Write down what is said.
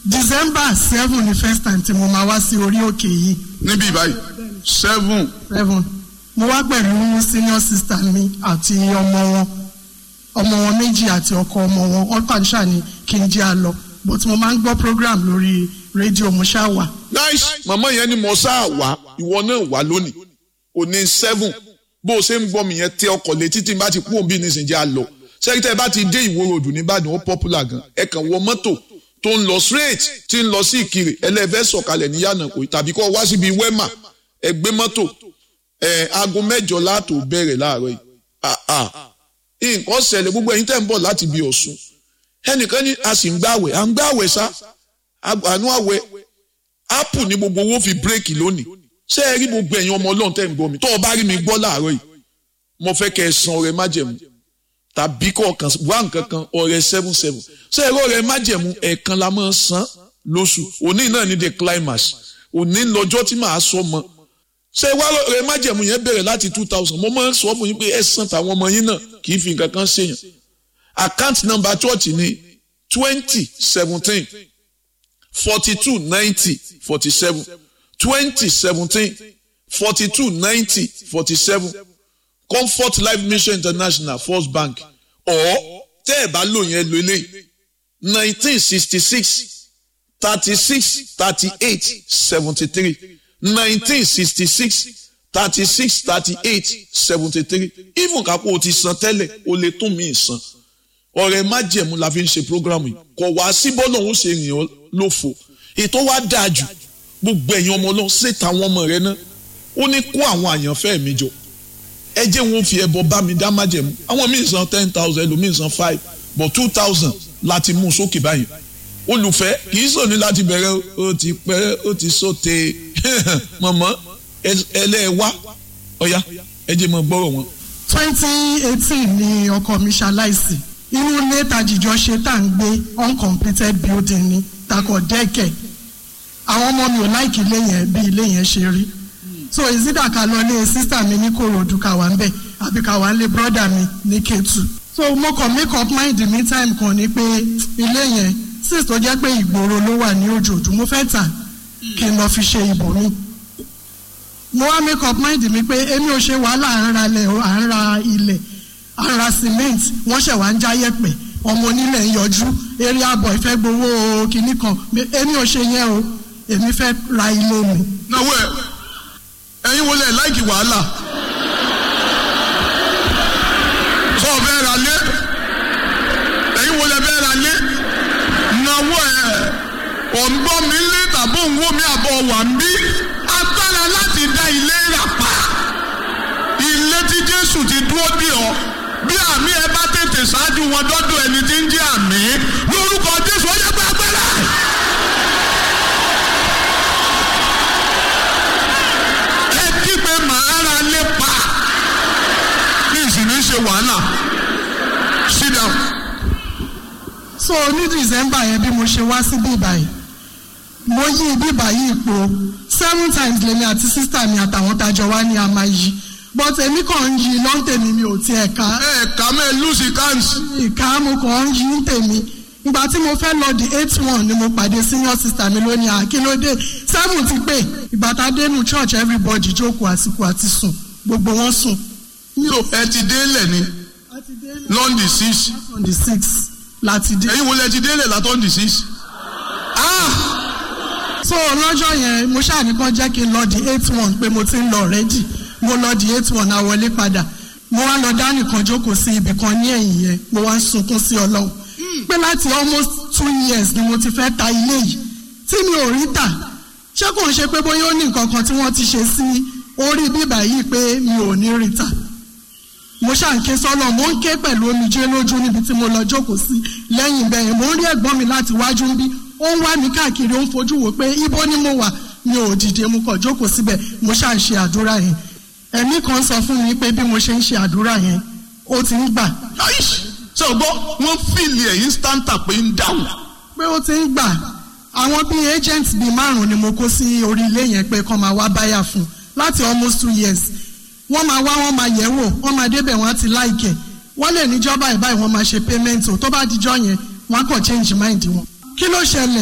December 7 ni first time tí mo máa wá sí orí òkè yìí. níbí báyìí 7. mo wá pẹ̀lú senior sister mi àti ọmọ wọn méjì àti ọkọ ọmọ wọn wọ́n pàṣẹ ní kí n jẹ́ àlọ́ but mo máa ń gbọ́ program lórí rédíò mo ṣáà wà. nice màmá yẹn ni mo ṣáà wá ìwọ náà wá lónìí òní 7 bó o ṣe ń gbọ́ mi yẹn tẹ ọkọ̀ létí tí n bá ti kú òbí nísìnyí jẹ́ àlọ́ sẹ́kítẹ́ bá ti dé Ìwó Road nìbàdàn ó popular gan ẹ kàn wọ mọ́tò tó ń lọ straight tí ń lọ sí Ìkirè ẹlẹ́fẹ́ sọ̀kalẹ̀ ní Yànàkó tàbí kọ́ wá síbi Wema ẹ gbé mọ́tò aago 8 láàtò bẹ̀rẹ̀ láàárọ̀ yìí nǹkan ṣẹlẹ̀ gbogbo ẹ̀yin tẹ́ ń bọ̀ láti bí Ọ̀ṣun ẹnìkan ní a sì ń gbàwẹ̀ à ń gbàwẹ̀ sá àánú àwẹ̀ apple ní gbogbo owó fi bírèkì lónìí ṣé ẹ rí gbogbo ẹ̀yin ọmọ Ọlọ́run tẹ́ ń gbọ́ mi tó o bá rí mi gbọ́ láàárọ̀ yìí mo fẹ́ kẹ́ ẹ san ọrẹ májẹ̀mú tàbí kọ̀ọ̀kan wá nǹkan kan ọrẹ 77 ṣé ẹ̀rọ ọrẹ májẹ̀mú ẹ̀ẹ̀kan la máa san lóṣù òní náà ní the climax òní lọ́jọ́ tí màá sọ mọ́ ṣé wá ọrẹ májẹ̀mú yẹn bẹ̀rẹ̀ láti 2000 mo máa ń sọ fún yín pé ẹ san tàwọn ọmọ yín náà kì í fi nǹkan kan ṣèyàn account number church ní 2017 42 90 47 2017 42 90 47 Comfort Life Mission International First Bank or tẹ́ ẹ̀ bá lò yẹn lo eléyìí 1966 36 38 73 1966 36 38 73 even kakó o ti san tẹ́lẹ̀ o lè tún mí san ọ̀rẹ́ májẹ̀mú la fi ń ṣe program yìí kò wá sí bọ́ọ̀lù òun ṣe rìn ọ́ lófo ètò wa dáa jù gbogbo ẹ̀yin ọmọ Ọlọ́run ṣètò àwọn ọmọ rẹ náà ó ní kó àwọn àyànfẹ́ mi jọ ẹ jẹ́ wọn fi ẹbọ bá mi dá májẹ̀mú àwọn míì san 10,000 ẹlòmíì san 5 but 2,000 láti mú sókè báyìí olùfẹ́ kì í sọ ní láti bẹ̀rẹ̀ ó ti pẹ́ ó ti sóte mọ̀mọ́ ẹlẹ́ẹ̀wá ọ̀yá ẹ jẹ́ mọ́ gbọ́rọ̀ wọn. 2018 ni ọkọ mi ṣaláìsí inú ilé tajìjọ ṣe tá à ń gbé uncompleted building ni takọ̀ dẹ́kẹ̀ àwọn ọmọ mi ò láìkí ilé yẹn bí ilé yẹn ṣe rí so ìsídà ká lọ lé sísà mi ní Kòròdú ká wà ń bẹ̀ àbí ká wà ń lé brọ́dà mi ní Kétu so mo kàn make up mind me time kan ni pé ilé yẹn sis tó jẹ́ pé ìgboro ló wà ní Òjòdú mo fẹ́ tà kí n lọ fi ṣe ibòmí mo wá make up mind mi pé èmi ò ṣe wàhálà à ń ra ilẹ̀ à ń ra cement wọ́n ṣẹ̀ wá ń jáyẹ̀pẹ̀ ọmọ onílẹ̀ ń yọjú area boy fẹ́ gbowó kinní kan èmi ò ṣe yẹn o èmi fẹ́ ra ilé mi. náwó ẹ̀yin wọlé láìkì wàhálà sọ fẹ́ ra lé ẹ̀yin wọlé fẹ́ ra lé náwó ọ̀nbọ́n mi lé tàbí òun wò mí àbọ̀ wà ń bí agbára láti dá ilé rà pa ilé tí Jésù ti dúró dè ọ́ bí àmì ẹ bá tètè ṣáájú wọn dọ́dọ̀ ẹni tí ń jẹ́ àmì lórúkọ Jésù ó yẹ pé agbára. ẹ kí pé màá ra lé pa ní ìsìnkú ṣe wàhálà sit down. so ní December yẹn bí mo ṣe wá sí bíbáyìí mo yí bíbáyìí ipò 7 times lèmi àti sísítà mi àtàwọn tájọ wá ní a máa yí but èmi kàn ń yí lọ́ntẹ̀mí mi ò tiẹ̀ ká. ẹ̀ka mẹ́ lùsì káǹsì. ìka mo kàn ń yí ń tèmi ìgbà tí mo fẹ́ lọ di 8-1 ni mo pàdé senior sister mi lónìí àkílódé 7 ti pé ìgbà tá a dénú church everybody jókòó àsìkò àti sùn gbogbo wọn sùn. so ẹ ti délẹ̀ ni lọ́ndì 6. lọ́ndì 6 láti dé. ẹ̀yin wo lẹ ti délẹ̀ látọ́ndì 6. so lọ́jọ́ yẹn mo ṣàníkan jẹ́ kí n lọ di 8-1 pé mo ti ń lọ ready mo lọ di 8-1 àwọlé padà mo wá lọ dá nìkan jókòó sí ibì kan ní ẹ̀yìn yẹn mo wá ń sunkún sí Ọlọ́run pé láti almost 2 years ni mo ti fẹ́ ta ilé yìí tí mi ò rí tà ṣé kò ń ṣe pé bóyá ó ní nǹkan kan tí wọ́n ti ṣe sí orí bíbà yìí pé mi ò ní rí tà mo ṣàǹké sọ́lọ̀ mo ń ké pẹ̀lú omijé lójú níbi tí mo lọ jókòó sí lẹ́yìn bẹ́ẹ̀ mo ń rí ẹ̀gbọ́n mi láti wájú ń bí ó ń wá mi káàkiri ó ń fojú wò pé ibo ni mo wà mi ò dìde mo kàn jókòó síbẹ̀ mo ṣáà ń ṣe àdúrà yẹn ẹ̀mí kan sọ fún mi pé bí mo ṣe ń ṣe àdúrà yẹn ó ti ń gbà. ṣé o gbọ́ wọ́n fìlì ẹ̀ instanta pé ń dáhùn. pé ó ti ń gbà àwọn bíi agent bíi 5 ni mo kó sí orí ilé yẹn pé kán máa wá báyà fún láti almost 2 years wọ́n máa wá wọ́n máa yẹ̀ wò wọ́n máa débẹ̀ wọ́n á ti láìkẹ̀ wọ́n lè níjọ́ báyìí wọ́n máa ṣe payment tó bá dijọ́ yẹn wọ́n á kàn change mind wọn. kí ló ṣẹlẹ̀